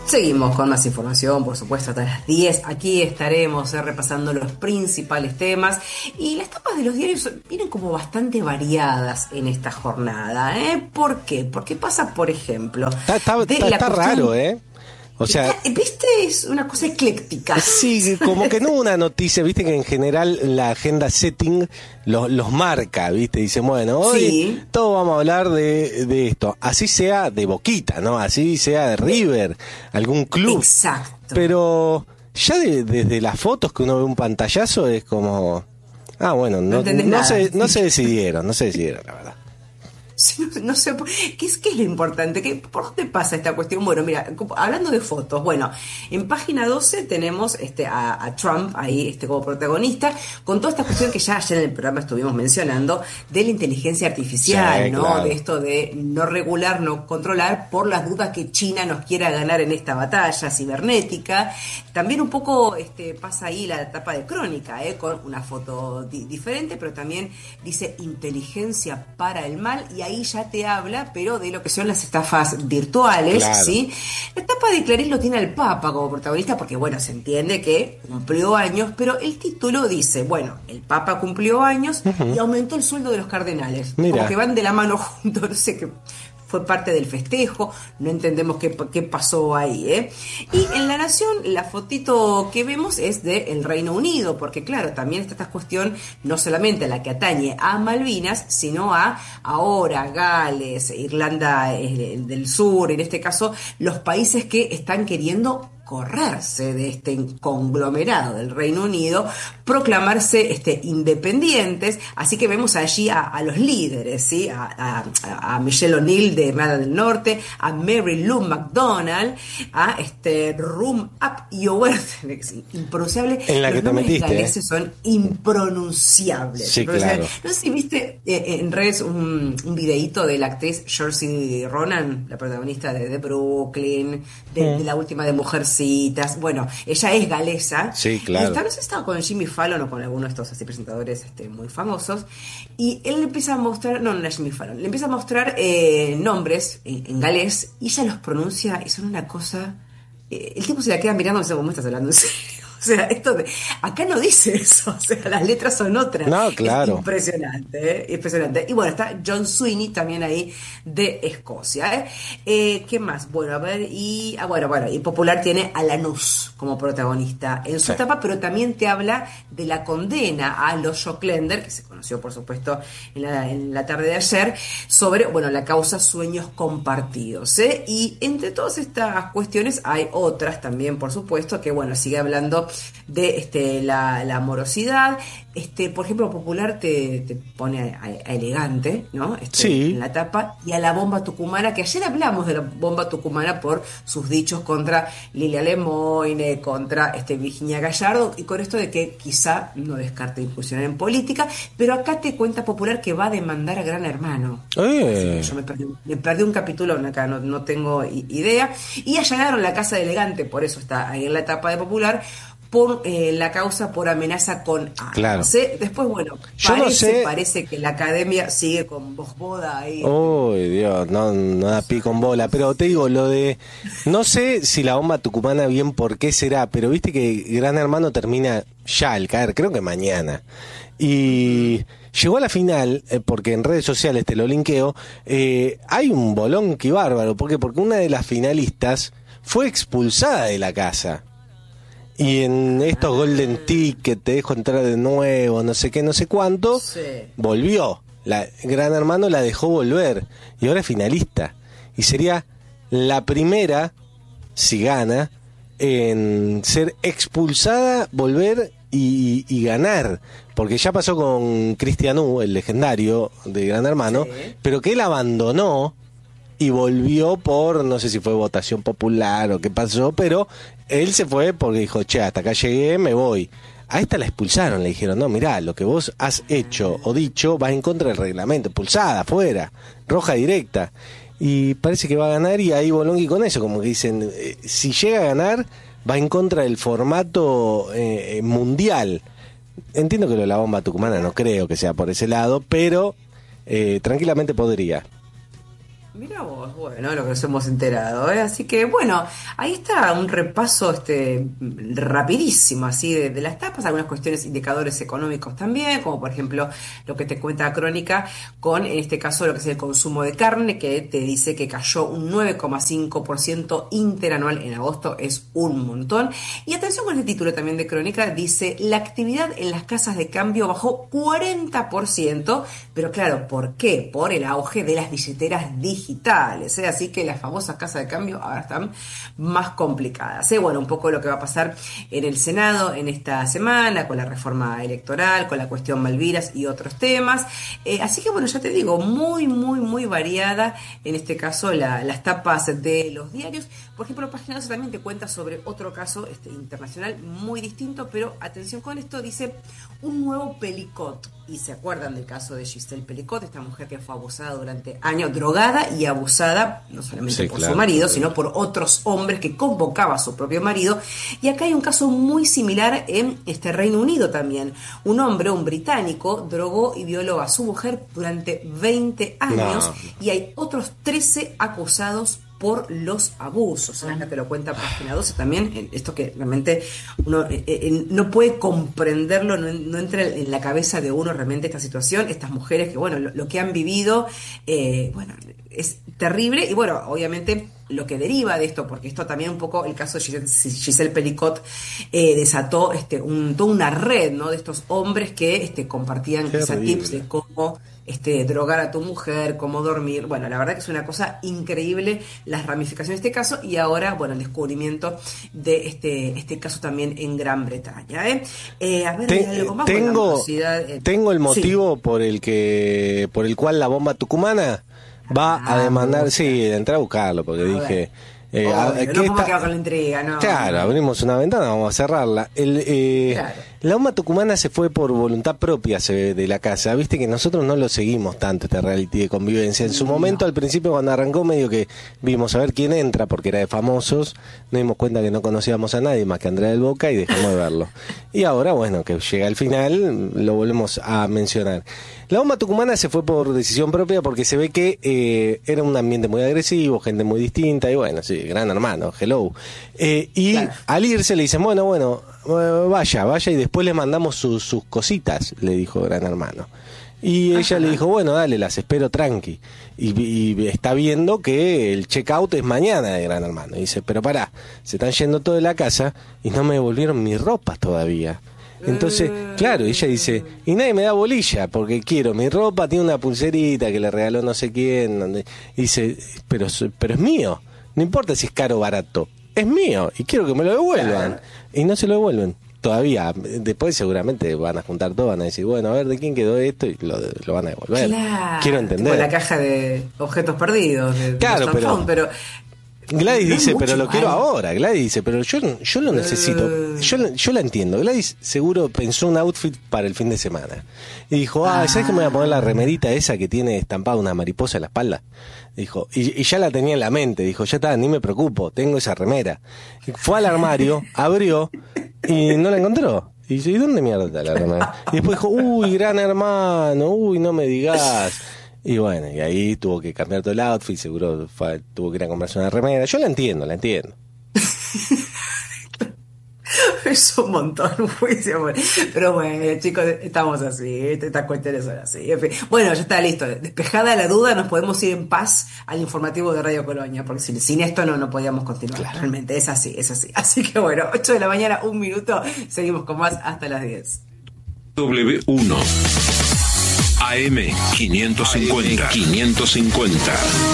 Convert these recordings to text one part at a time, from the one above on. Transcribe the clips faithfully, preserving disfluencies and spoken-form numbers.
Seguimos con más información, por supuesto, hasta las diez. Aquí estaremos eh, repasando los principales temas. Y las tapas de los diarios vienen como bastante variadas en esta jornada. ¿eh? ¿Por qué? Porque pasa, por ejemplo... Está, está, está, está raro, ¿eh? O sea, ¿viste? Es una cosa ecléctica. Sí, como que no una noticia, viste que en general la agenda setting los, los marca, viste, dice, bueno, hoy sí, todos vamos a hablar de, de esto, así sea de Boquita, ¿no? Así sea de River, algún club. Exacto. Pero ya de, desde las fotos que uno ve un pantallazo es como, ah, bueno, no, no, no, se, no se decidieron, no se decidieron, la verdad. No, no sé, ¿qué es, ¿qué es lo importante? ¿Qué, ¿Por dónde pasa esta cuestión? Bueno, mira, hablando de fotos, bueno, en página doce tenemos este, a, a Trump ahí este, como protagonista, con toda esta cuestión que ya ayer en el programa estuvimos mencionando, de la inteligencia artificial, sí, ¿no? Claro. De esto de no regular, no controlar, por las dudas que China nos quiera ganar en esta batalla cibernética. También un poco este, pasa ahí la etapa de crónica, ¿eh? Con una foto di- diferente, pero también dice inteligencia para el mal, y ahí ya te habla, pero de lo que son las estafas virtuales, claro. ¿Sí? La etapa de Clarín lo tiene al Papa como protagonista, porque bueno, se entiende que cumplió años, pero el título dice, bueno, el Papa cumplió años uh-huh. y aumentó el sueldo de los cardenales. Mira. Como que van de la mano juntos, no sé qué. Fue parte del festejo, no entendemos qué, qué pasó ahí, ¿eh? Y en La Nación, la fotito que vemos es del Reino Unido, porque claro, también está esta cuestión, no solamente la que atañe a Malvinas, sino a ahora Gales, Irlanda del Sur, en este caso, los países que están queriendo correrse de este conglomerado del Reino Unido, proclamarse este, independientes, así que vemos allí a, a los líderes, ¿sí? a, a, a Michelle O'Neill de Irlanda del Norte, a Mary Lou McDonald, a este Room Up y impronunciable. En la los que te metiste, galeses ¿eh? Son impronunciables. Sí, claro. No sé si viste eh, en redes un, un videíto de la actriz Saoirse Ronan, la protagonista de, de Brooklyn, de, mm. de la última de Mujer citas. Bueno, ella es galesa. Sí, claro. Y tal vez estaba con Jimmy Fallon o con alguno de estos así presentadores este, muy famosos. Y él le empieza a mostrar, no, no era Jimmy Fallon, le empieza a mostrar eh, nombres en, en galés y ella los pronuncia y son una cosa. Eh, el tipo se la queda mirando y dice, ¿cómo estás hablando en serio? O sea, esto de, acá no dice eso, o sea, las letras son otras. No, claro. Es impresionante, ¿eh? Impresionante. Y bueno, está John Sweeney también ahí de Escocia, ¿eh? Eh, ¿Qué más? Bueno, a ver, y, ah, bueno, bueno, y Popular tiene a Lanús como protagonista en su sí. etapa, pero también te habla de la condena a los Joclender, que se conoció, por supuesto, en la, en la tarde de ayer, sobre, bueno, la causa Sueños Compartidos, ¿eh? Y entre todas estas cuestiones hay otras también, por supuesto, que, bueno, sigue hablando de este, la, la morosidad. Este, por ejemplo, Popular te, te pone a, a Elegante, ¿no? Este, sí. En la tapa, y a la bomba tucumana, que ayer hablamos de la bomba tucumana por sus dichos contra Lilia Lemoine, contra este, Virginia Gallardo, y con esto de que quizá no descarte incursionar en política, pero acá te cuenta Popular que va a demandar a Gran Hermano. Eh. Yo me perdí, me perdí un capítulo acá, no, no tengo idea, y allanaron la casa de Elegante, por eso está ahí en la etapa de Popular, por eh, la causa por amenaza con armas. Claro. ¿eh? Después, bueno, Yo parece, no sé... parece que la academia sigue con voz boda ahí. Uy, Dios, no, no da pie con bola. Pero te digo, lo de... No sé si la bomba tucumana bien por qué será, pero viste que Gran Hermano termina ya al caer, creo que mañana. Y... Llegó a la final, eh, porque en redes sociales te lo linkeo, eh, hay un bolón que bárbaro. ¿Por qué? Porque una de las finalistas fue expulsada de la casa. Y en estos Golden Ticket, te dejo entrar de nuevo, no sé qué, no sé cuánto, sí. Volvió. La Gran Hermano la dejó volver. Y ahora es finalista. Y sería la primera, si gana, en ser expulsada, volver y, y ganar. Porque ya pasó con Cristian U, el legendario de Gran Hermano, sí. Pero que él abandonó y volvió por, no sé si fue votación popular o qué pasó, pero él se fue porque dijo, che, hasta acá llegué, me voy. A esta la expulsaron, le dijeron, no, mirá, lo que vos has hecho o dicho va en contra del reglamento, expulsada, fuera, roja directa. Y parece que va a ganar, y ahí Bolongui con eso, como que dicen, eh, si llega a ganar, va en contra del formato eh, mundial. Entiendo que lo de la bomba tucumana no creo que sea por ese lado, pero eh, tranquilamente podría. Mira vos, bueno, lo que nos hemos enterado, ¿eh? Así que bueno, ahí está un repaso este rapidísimo así de, de las tapas, algunas cuestiones, indicadores económicos también, como por ejemplo lo que te cuenta Crónica con, en este caso, lo que es el consumo de carne, que te dice que cayó un nueve coma cinco por ciento interanual en agosto, es un montón. Y atención con el título también de Crónica, dice, la actividad en las casas de cambio bajó cuarenta por ciento, pero claro, ¿por qué? Por el auge de las billeteras digitales. digitales, ¿eh? Así que las famosas casas de cambio ahora están más complicadas, ¿eh? Bueno, un poco lo que va a pasar en el Senado en esta semana con la reforma electoral, con la cuestión Malvinas y otros temas, eh, así que bueno, ya te digo, muy muy muy variada en este caso la, las tapas de los diarios. Por ejemplo, Página doce también te cuenta sobre otro caso este, internacional muy distinto, pero atención con esto, dice un nuevo Pelicot. Y se acuerdan del caso de Giselle Pelicot, esta mujer que fue abusada durante años, drogada y abusada, no solamente sí, por claro, su marido, claro. sino por otros hombres que convocaba a su propio marido. Y acá hay un caso muy similar en este Reino Unido también. Un hombre, un británico, drogó y violó a su mujer durante veinte años, no. y hay otros trece acusados por los abusos. Acá te lo cuenta Página doce también, esto que realmente uno eh, eh, no puede comprenderlo, no, no entra en la cabeza de uno realmente esta situación, estas mujeres que, bueno, lo, lo que han vivido, eh, bueno, es terrible, y bueno, obviamente lo que deriva de esto, porque esto también un poco, el caso de Giselle, Giselle Pelicot eh, desató este, un, toda una red, ¿no?, de estos hombres que este, compartían quizá tips de cómo este, drogar a tu mujer, cómo dormir. Bueno, la verdad que es una cosa increíble las ramificaciones de este caso, y ahora, bueno, el descubrimiento de este, este caso también en Gran Bretaña, ¿eh? Eh, a ver, Ten, algo más tengo, eh, tengo el motivo sí. por el que por el cual la bomba tucumana va ah, a demandar, sí, de entrar a buscarlo, porque a dije... Eh, Obvio, a, no podemos quedar con la intriga, no. Claro, abrimos una ventana, vamos a cerrarla. El, eh, claro. La bomba tucumana se fue por voluntad propia se ve, de la casa. Viste que nosotros no lo seguimos tanto, este reality de convivencia. En su no. momento, al principio, cuando arrancó, medio que vimos a ver quién entra, porque era de famosos. Nos dimos cuenta que no conocíamos a nadie más que a Andrea del Boca y dejamos de verlo. Y ahora, bueno, que llega al final, lo volvemos a mencionar. La bomba tucumana se fue por decisión propia porque se ve que eh, era un ambiente muy agresivo, gente muy distinta, y bueno, sí, gran hermano, hello. Eh, y claro. al irse le dicen, bueno, bueno, vaya, vaya, y después le mandamos sus, sus cositas, le dijo gran hermano. Y ella Ajá. le dijo, bueno, dale, las espero tranqui. Y, y está viendo que el check-out es mañana de gran hermano. Y dice, pero pará, se están yendo todo de la casa y no me devolvieron mis ropas todavía. Entonces, claro, ella dice, y nadie me da bolilla, porque quiero mi ropa, tiene una pulserita que le regaló no sé quién, donde, y dice, pero, pero es mío, no importa si es caro o barato, es mío, y quiero que me lo devuelvan, claro. y no se lo devuelven, todavía, después seguramente van a juntar todo, van a decir, bueno, a ver, ¿de quién quedó esto? Y lo, lo van a devolver, claro. quiero entender. Tipo la caja de objetos perdidos, de, claro, de pero... phone, pero... Gladys no dice, pero lo mal. quiero ahora. Gladys dice, pero yo, yo lo necesito. Yo, yo la entiendo. Gladys seguro pensó un outfit para el fin de semana. Y dijo, ah, ¿sabes que me voy a poner la remerita esa que tiene estampada una mariposa en la espalda? Dijo, y, y ya la tenía en la mente. Dijo, ya está, ni me preocupo, tengo esa remera. Y fue al armario, abrió y no la encontró. Y dice, ¿y dónde mierda está la remera? Y después dijo, uy, gran hermano, uy, no me digas. Y bueno, y ahí tuvo que cambiar todo el outfit, seguro fue, tuvo que ir a comprarse una remera. Yo la entiendo, la entiendo. Es un montón, un juicio. Pero bueno, chicos, estamos así, estas cuestiones son así. En fin. Bueno, ya está listo. Despejada la duda, nos podemos ir en paz al informativo de Radio Colonia, porque sin, sin esto no, no podíamos continuar. Claro. Realmente es así, es así. Así que bueno, ocho de la mañana, un minuto, seguimos con más hasta las diez. W uno A M quinientos cincuenta. quinientos cincuenta.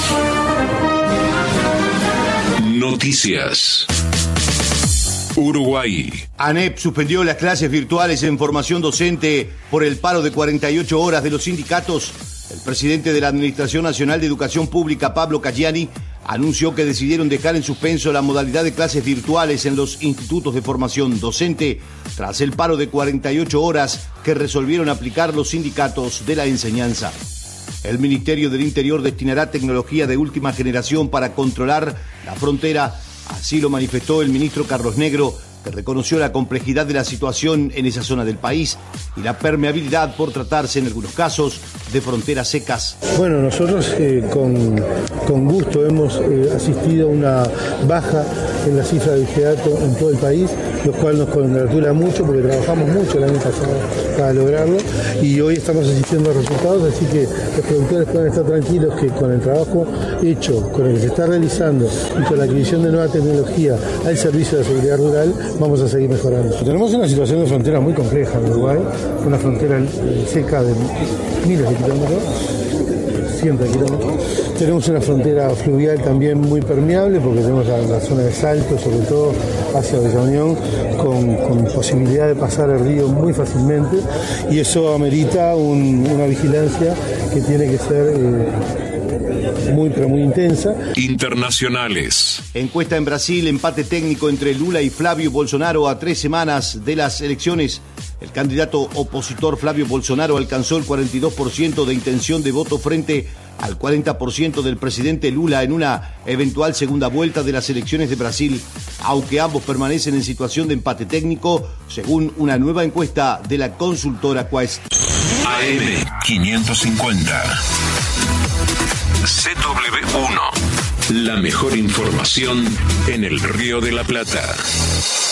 Noticias. Uruguay. ANEP suspendió las clases virtuales en formación docente por el paro de cuarenta y ocho horas de los sindicatos. El presidente de la Administración Nacional de Educación Pública, Pablo Caggiani, anunció que decidieron dejar en suspenso la modalidad de clases virtuales en los institutos de formación docente tras el paro de cuarenta y ocho horas que resolvieron aplicar los sindicatos de la enseñanza. El Ministerio del Interior destinará tecnología de última generación para controlar la frontera. Así lo manifestó el ministro Carlos Negro, que reconoció la complejidad de la situación en esa zona del país y la permeabilidad por tratarse en algunos casos de fronteras secas. Bueno, nosotros eh, con, con gusto hemos eh, asistido a una baja en la cifra de vigilato en todo el país, lo cual nos congratula mucho porque trabajamos mucho el año pasado para lograrlo y hoy estamos asistiendo a resultados, así que los productores pueden estar tranquilos que con el trabajo hecho, con el que se está realizando y con la adquisición de nueva tecnología al servicio de la seguridad rural, vamos a seguir mejorando. Tenemos una situación de frontera muy compleja en Uruguay, una frontera seca de miles de kilómetros, cientos de kilómetros. Tenemos una frontera fluvial también muy permeable porque tenemos la, la zona de Salto, sobre todo hacia Villa Unión, con, con posibilidad de pasar el río muy fácilmente y eso amerita un, una vigilancia que tiene que ser eh, muy pero muy intensa. Internacionales. Encuesta en Brasil, empate técnico entre Lula y Flavio Bolsonaro a tres semanas de las elecciones. El candidato opositor Flavio Bolsonaro alcanzó el cuarenta y dos por ciento de intención de voto frente al cuarenta por ciento del presidente Lula en una eventual segunda vuelta de las elecciones de Brasil, aunque ambos permanecen en situación de empate técnico, según una nueva encuesta de la consultora Quest. A M quinientos cincuenta. C W uno. La mejor información en el Río de la Plata.